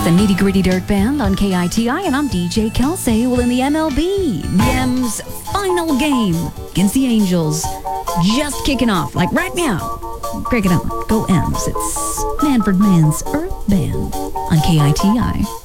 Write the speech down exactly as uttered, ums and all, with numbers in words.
the Nitty Gritty Dirt Band on K I T I, and I'm D J Kelsey. Well, in the M L B, the M's final game against the Angels just kicking off, like right now. Crank it on. Go M's. It's Manfred Mann's Earth Band on K I T I.